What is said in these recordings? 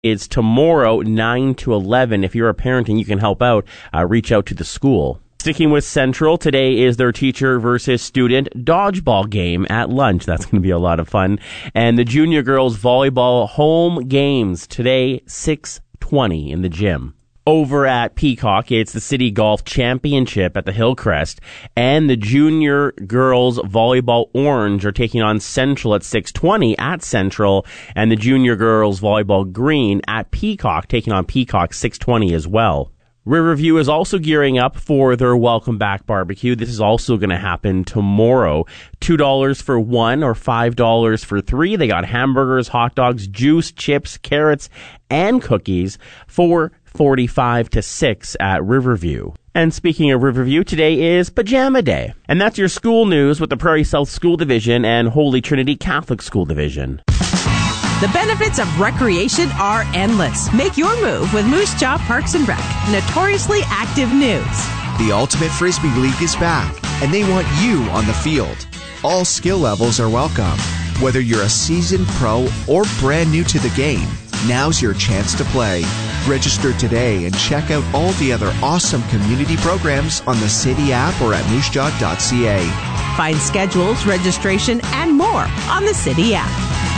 is tomorrow, 9 to 11. If you're a parent and you can help out, reach out to the school. Sticking with Central, today is their teacher versus student dodgeball game at lunch. That's going to be a lot of fun. And the junior girls volleyball home games today, 6:20 in the gym. Over at Peacock, it's the City Golf Championship at the Hillcrest, and the junior girls volleyball orange are taking on Central at 6:20 at Central, and the junior girls volleyball green at Peacock taking on Peacock 6:20 as well. Riverview is also gearing up for their Welcome Back barbecue. This is also going to happen tomorrow. $2 for one or $5 for three. They got hamburgers, hot dogs, juice, chips, carrots, and cookies for $45 to $6 at Riverview. And speaking of Riverview, today is Pajama Day. And that's your school news with the Prairie South School Division and Holy Trinity Catholic School Division. The benefits of recreation are endless. Make your move with Moose Jaw Parks and Rec. Notoriously active news. The Ultimate Frisbee League is back, and they want you on the field. All skill levels are welcome. Whether you're a seasoned pro or brand new to the game, now's your chance to play. Register today and check out all the other awesome community programs on the City app or at moosejaw.ca. Find schedules, registration, and more on the City app.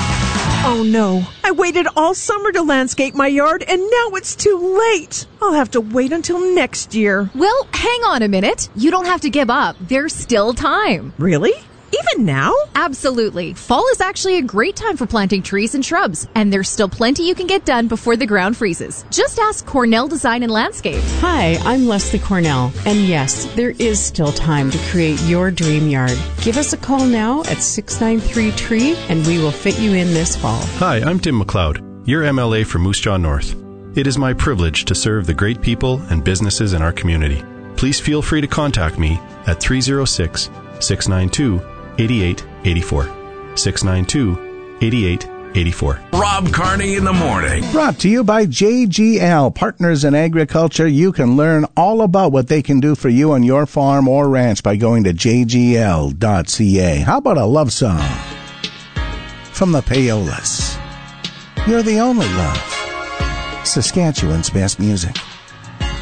Oh no, I waited all summer to landscape my yard and now it's too late. I'll have to wait until next year. Well, hang on a minute. You don't have to give up. There's still time. Really? Even now? Absolutely. Fall is actually a great time for planting trees and shrubs, and there's still plenty you can get done before the ground freezes. Just ask Cornell Design and Landscape. Hi, I'm Leslie Cornell, and yes, there is still time to create your dream yard. Give us a call now at 693-TREE, and we will fit you in this fall. Hi, I'm Tim McLeod, your MLA for Moose Jaw North. It is my privilege to serve the great people and businesses in our community. Please feel free to contact me at 306-692-8884. 692-8884. Rob Carney in the morning. Brought to you by JGL, Partners in Agriculture. You can learn all about what they can do for you on your farm or ranch by going to jgl.ca. How about a love song from the Payolas? You're the only love. Saskatchewan's best music.